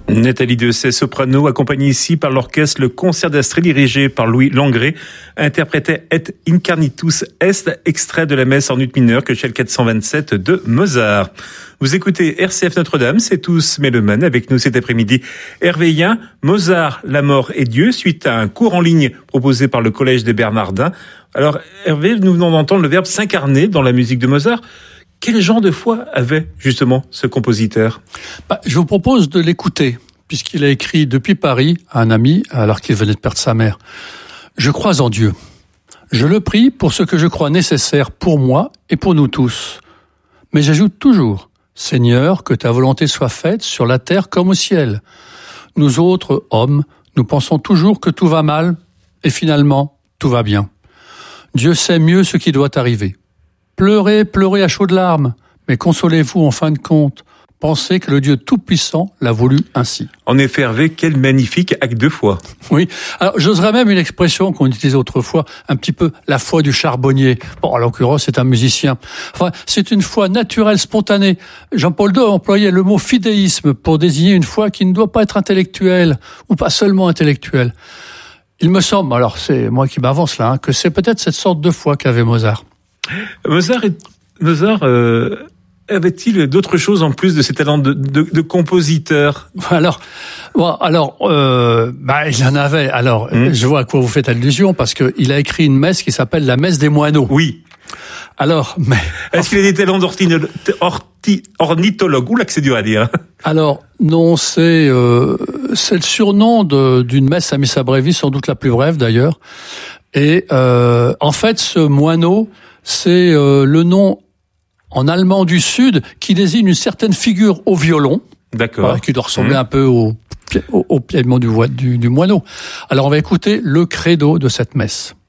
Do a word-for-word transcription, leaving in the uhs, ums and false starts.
Nathalie Dessay, soprano, accompagnée ici par l'orchestre Le Concert d'Astrée, dirigé par Louis Langrée, interprétait Et Incarnitus Est, extrait de la messe en ut mineur que chez le quatre cent vingt-sept de Mozart. Vous écoutez R C F Notre-Dame, c'est tous mélomanes. Avec nous cet après-midi, Hervé Yin, Mozart, la mort et Dieu, suite à un cours en ligne proposé par le Collège des Bernardins. Alors, Hervé, nous venons d'entendre le verbe s'incarner dans la musique de Mozart. Quel genre de foi avait justement ce compositeur ? bah, Je vous propose de l'écouter, puisqu'il a écrit depuis Paris à un ami, alors qu'il venait de perdre sa mère. « Je crois en Dieu. Je le prie pour ce que je crois nécessaire pour moi et pour nous tous. Mais j'ajoute toujours, Seigneur, que ta volonté soit faite sur la terre comme au ciel. Nous autres, hommes, nous pensons toujours que tout va mal, et finalement, tout va bien. Dieu sait mieux ce qui doit arriver. Pleurez, pleurez à chaudes larmes, mais consolez-vous en fin de compte. Pensez que le Dieu Tout-Puissant l'a voulu ainsi. » En effet, Hervé, quel magnifique acte de foi. Oui, alors j'oserais même une expression qu'on utilisait autrefois, un petit peu la foi du charbonnier. Bon, en l'occurrence, c'est un musicien. Enfin, c'est une foi naturelle, spontanée. Jean-Paul deux employait le mot fidéisme pour désigner une foi qui ne doit pas être intellectuelle, ou pas seulement intellectuelle. Il me semble, alors c'est moi qui m'avance là, hein, que c'est peut-être cette sorte de foi qu'avait Mozart. Mozart, est, Mozart euh, avait-il d'autres choses en plus de ses talents de, de, de compositeur ? Alors, bon, alors, euh, bah, il en avait. Alors, mmh. je vois à quoi vous faites allusion parce que il a écrit une messe qui s'appelle la messe des moineaux. Oui. Alors, mais est-ce qu'il a des talents d'ornithologue ? Oula, que c'est dur à dire. Alors, non, c'est euh, c'est le surnom de, d'une messe à Missa Brevis, sans doute la plus brève d'ailleurs. Et euh, en fait, ce moineau, c'est euh, le nom en allemand du Sud qui désigne une certaine figure au violon. D'accord. Voilà, qui doit ressembler mmh. un peu au, au, au piédement du, du, du moineau. Alors on va écouter le credo de cette messe.